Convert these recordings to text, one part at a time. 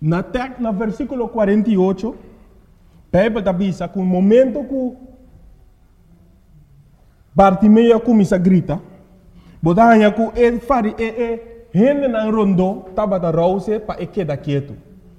Na versículo 48, Bíblia avisa que no momento que Bartimeu começa a gritar, botanha que ele fari gente na rondo estava da rouse para quedar quieto.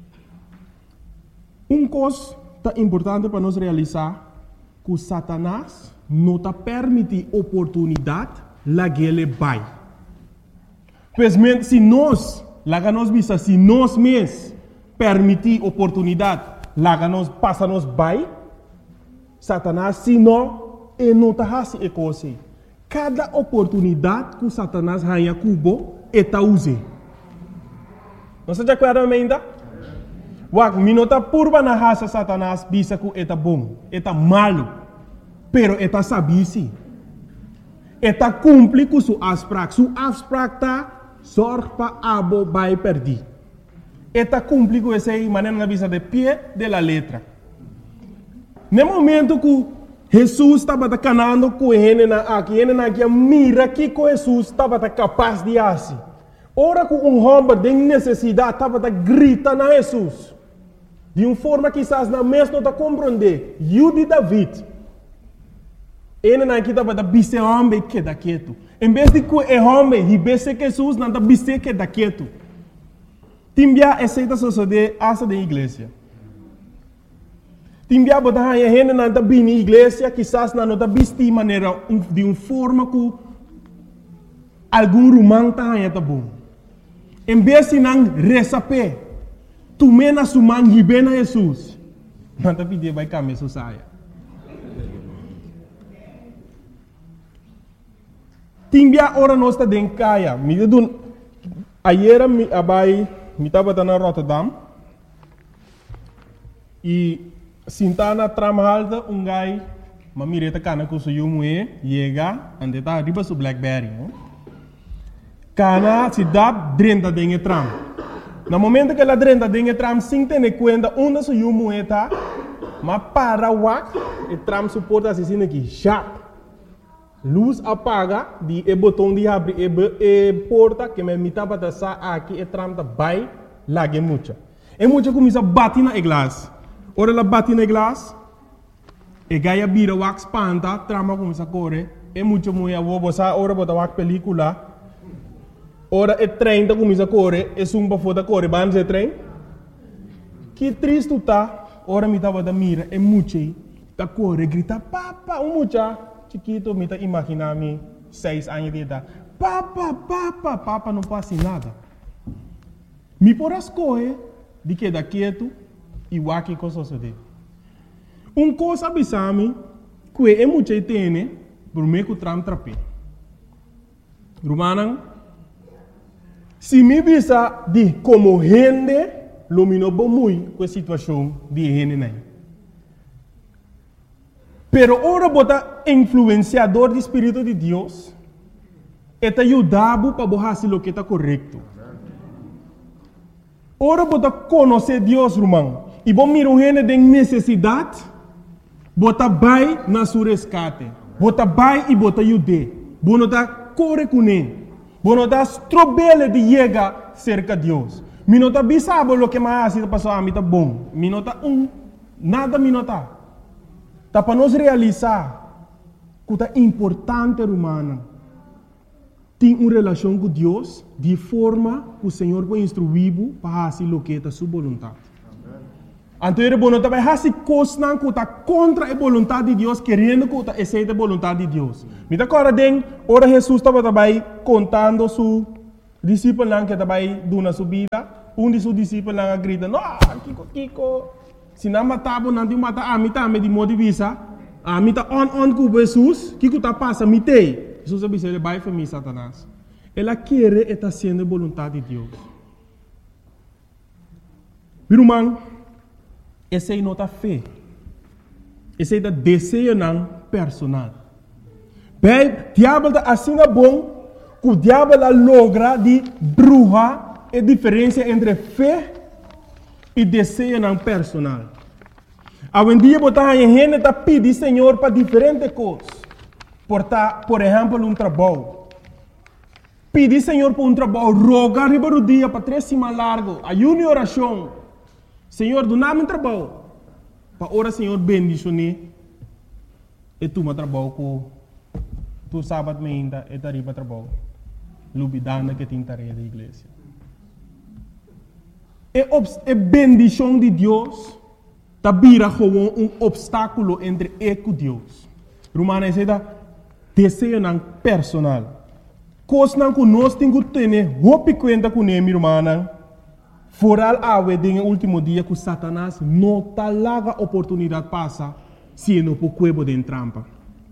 Coisa importante para nós realizar que Satanás não está permite oportunidade lá que ele vai. Pois se nós, lá nós visa, se nós mesmos permitir oportunidade, lá que nós passa nos vai, Satanás se não está fazendo coisa. Cada oportunidade que Satanás ganha cubo, está usando. Não se acorda ainda? Wag, minota purba na raça Satanás bisa que está bom, está malo, pero está sabisi. Está cumpre com sua afspraak. Sua afspraak está zorg para abo vai perder. Está cumpre com essa maneira na visa de pé de la letra. No momento que Jesus estava canando com ele aqui, mira que Jesus estava capaz de fazer. Ora que homem de necessidade estava gritando a Jesus. De uma forma que quizás não mesmo não compreender. E de David. Ele não estava bise homem que está quieto. Em vez de que o homem e bise Jesus não está bise que está quieto. Timbia aceita suceder essa da igreja. Timbia botar a gente não está bem na igreja, quizás não está bise de maneira de uma forma que algum romano está bom. Em vez de não receber tu mena suman hibena Jesus. Manta pedir vai caminhar sua saia. Timbia ora nós está dentro caia. Me dun ayer me abai me estava na Rotterdam e sintana tramalda gai mamireta cana com seu moe chega ande tá riba su Blackberry. Cana se dá dentro dentro tram. No momento que ela drenta dentro tram, sem ter conta onde se o moeda, mas para o tram suporta assim aqui, já. Luz apaga, o botão de abrir a porta que me mitava da sa aqui o tram da vai lá que muita. E muita começa a bater na glass. Ora ela bate na glass, e gaia vira o espanta, trama começa a correr. E muita mulher vou botar ora botar o película. Ora o trem está começando a correr, e sumba foda correr, vamos o trem. Que triste está, ora me estava da mira, e mucha está correr, grita, papa, mucha, chiquito, me está imaginando 6 anos de idade. Papa, não passa nada. Me por as correr, de que da quieto, e o aqui com suceder. Coisa abisame, que é mucha tem, por meio que o tram trape. Romanan, se me visa de como gente, lumino muito com a situação de gente nem. Pero ora bota influenciador do Espírito de Deus, eta ajudado para fazer o que está correto. Ora bota conhecer Deus, irmão, e bom mira gente de necessidade, bota vai na sua resgate, bota vai e bota ajude, bota corre com ele. Bueno, das trobele de llegar cerca de Deus. Minota bisabo lo que mais está passando a mim tá bom. Minota nada minota. Tá para nós realizar que tá importante humana. Tem uma relação com Deus de forma que o Senhor vai instruir para fazer o que é sua vontade. Então, ele não vai fazer coisas que está contra a vontade de Deus, querendo que está aceita a vontade de Deus. Me dá agora, ora Jesus estava contando su discípulo que estava dando sua vida. De seus discípulos grita, não, Kiko, se não matava, não te mata, a mim também de modo de vista, a mim está on com Jesus, Kiko está passando, me tem. Jesus disse, ele vai para mim, Satanás. Ela quer estar sendo a vontade de Deus. Irmão, essa é a nossa fé. Esse é o desejo personal. Bem, o diabo está assim bom, que o diabo logra de bruxa a diferença entre fé e desejo personal. Hoje em dia, a gente está pedindo Senhor para diferentes coisas. Por exemplo, um trabalho. Pedir Senhor para um trabalho, rogar riba do dia para 3 semanas largo, ayuno e oração. Senhor, do nada trabalho. Para ora, Senhor, bendicione. E tu me trabalho com tu sábado me ainda e tariba trabalho. Lubidana que tem tarefa da igreja. E bendição de Deus tabira como obstáculo entre eu e Deus. Romana diz desejo não personal. Coisa não que nós temos que ter roupa conta com ele, irmã. Foral awe no último dia que Satanás não tá larga oportunidade passa se não por cuebo de trampa.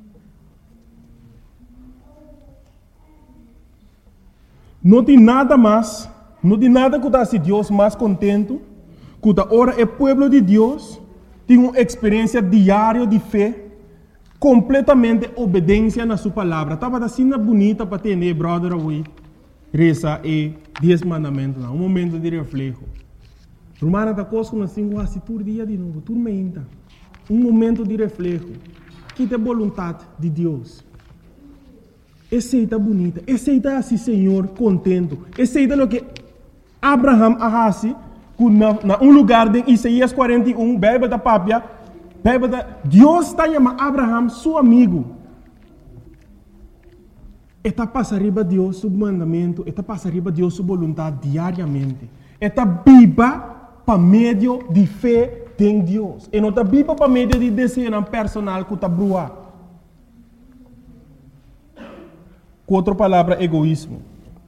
Não tem nada mais, não tem nada que dá se Deus mais contento, que da hora é povo de Deus tem uma experiência diária de fé, completamente obediência na sua palavra. Estava assim bonita para ter, brother, hoje. Reza e 10 mandamentos, um momento de reflexo. Romana da coisa que nós temos assim todo dia de novo, tudo menta. Um momento de reflexo. Que é a vontade de Deus. Aceita bonita, aceita assim, Senhor, contento. Aceita o que Abraham arrasi, na lugar de Isaías 41, Bíblia da Pápia, Deus está chamando Abraham, seu amigo. Está passando Deus seu mandamento, está passando Deus sua vontade diariamente. Está viva para meio de fé em Deus. E não está viva para meio de desejo personal que está brua. Com outra palavra, egoísmo.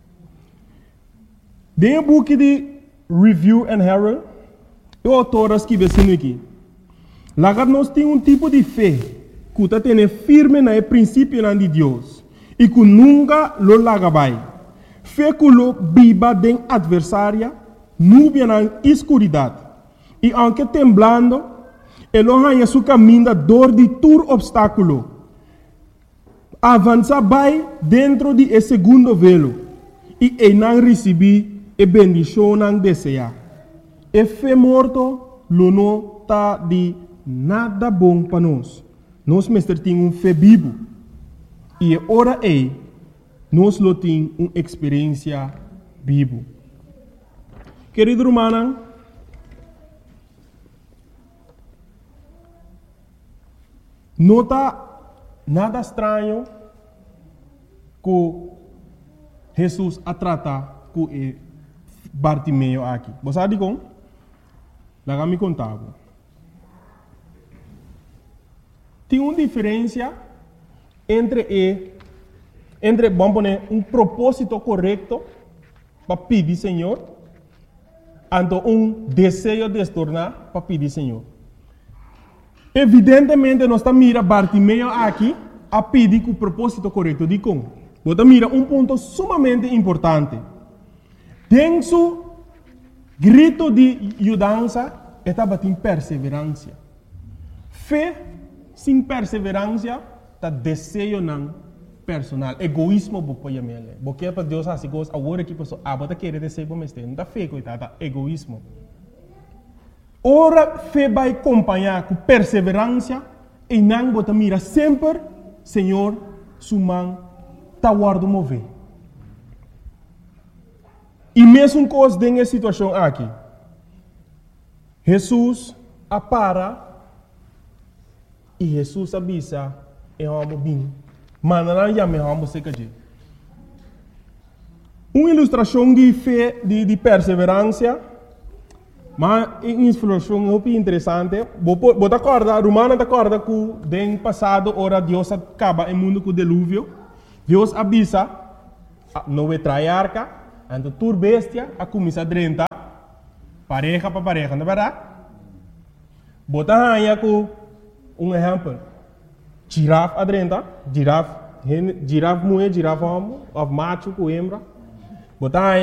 Dentro do book de Review and Herald, o autor escreve assim aqui. Lá nós temos tipo de fé que está tendo firme no princípio de Deus. E que nunca lo lagabai. Fé que lo viva de adversária, nuvem na escuridade. E aunque temblando, ele arranha seu caminho da dor de todo obstáculo. Avança vai dentro de esse segundo velo. E ele não recebe a bendição não deseja. E fé morto, lo não está de nada bom para nós. Nós mestre temos fé vivo. E ora nós lo temos uma experiência viva. Querido irmão, não está nada estranho que Jesus a tratar com Bartimeu aqui. Você sabe como? Lá me contava. Tem uma diferença entre vamos poner propósito correto para pedir Senhor, e desejo de se tornar para pedir Senhor. Evidentemente, nós estamos mirando Bartimeu aqui a pedir com o propósito correto de como. Você mira ponto sumamente importante. Tem seu grito de ajudança, estava em perseverança. Fé sem perseverança está desejo não personal. Egoísmo bopoia mele. Porque para Deus assim coisa agora que pessoa bota querer desejo para mestre. Não está fé coitada, egoísmo. Ora fé vai acompanhar com perseverança e não bota mira sempre, Senhor, sumang tá guardo mover. E mesmo coisa dessa situação aqui. Jesus apara e Jesus avisa e vamos bem. Mas não já me vamos ser que uma ilustração de fé, de perseverança, mas uma ilustração muito interessante. Você acorda, Romana acorda que no passado, ora Deus acaba o mundo com o dilúvio. Deus avisa, não vai trair arca, então tur bestia, a começar a drenta, pareja para pareja, não é verdade? Bota aí com exemplo. Girafa adrenta, girafa mulher, girafa homem, macho com hembra. Botar